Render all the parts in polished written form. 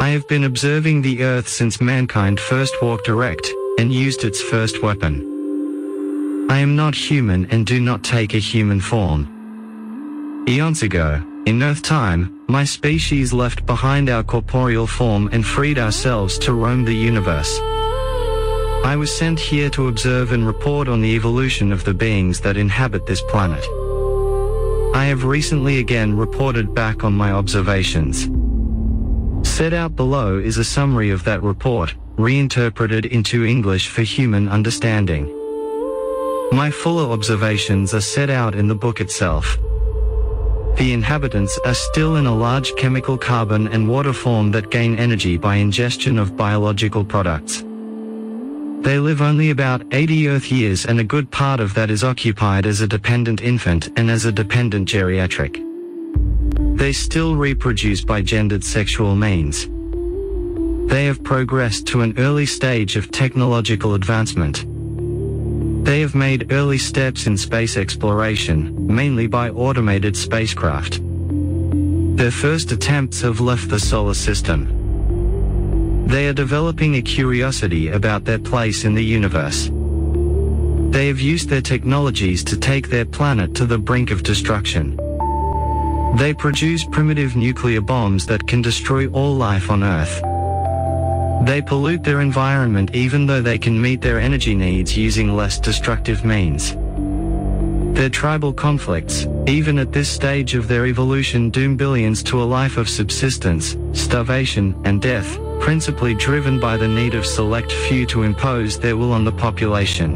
I have been observing the Earth since mankind first walked erect, and used its first weapon. I am not human and do not take a human form. Eons ago, in Earth time, my species left behind our corporeal form and freed ourselves to roam the universe. I was sent here to observe and report on the evolution of the beings that inhabit this planet. I have recently again reported back on my observations. Set out below is a summary of that report, reinterpreted into English for human understanding. My fuller observations are set out in the book itself. The inhabitants are still in a large chemical carbon and water form that gain energy by ingestion of biological products. They live only about 80 Earth years, and a good part of that is occupied as a dependent infant and as a dependent geriatric. They still reproduce by gendered sexual means. They have progressed to an early stage of technological advancement. They have made early steps in space exploration, mainly by automated spacecraft. Their first attempts have left the solar system. They are developing a curiosity about their place in the universe. They have used their technologies to take their planet to the brink of destruction. They produce primitive nuclear bombs that can destroy all life on Earth. They pollute their environment even though they can meet their energy needs using less destructive means. Their tribal conflicts, even at this stage of their evolution, doom billions to a life of subsistence, starvation, and death, principally driven by the need of select few to impose their will on the population.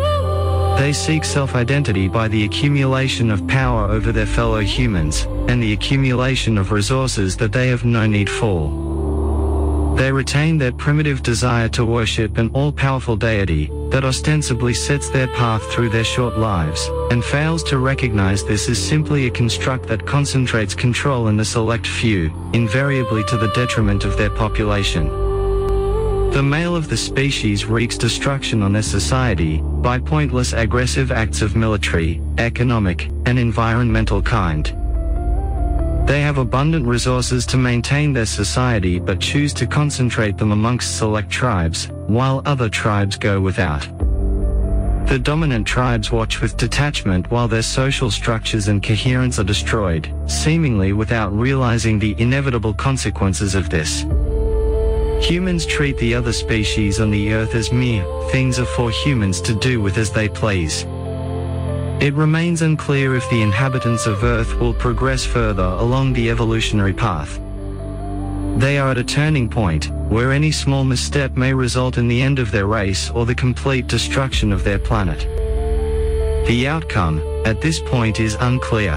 They seek self-identity by the accumulation of power over their fellow humans, and the accumulation of resources that they have no need for. They retain their primitive desire to worship an all-powerful deity that ostensibly sets their path through their short lives, and fails to recognize this as simply a construct that concentrates control in the select few, invariably to the detriment of their population. The male of the species wreaks destruction on their society by pointless aggressive acts of military, economic, and environmental kind. They have abundant resources to maintain their society but choose to concentrate them amongst select tribes, while other tribes go without. The dominant tribes watch with detachment while their social structures and coherence are destroyed, seemingly without realizing the inevitable consequences of this. Humans treat the other species on the Earth as mere things for humans to do with as they please. It remains unclear if the inhabitants of Earth will progress further along the evolutionary path. They are at a turning point, where any small misstep may result in the end of their race or the complete destruction of their planet. The outcome, at this point, is unclear.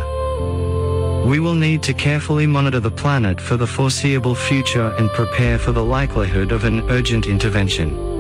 We will need to carefully monitor the planet for the foreseeable future and prepare for the likelihood of an urgent intervention.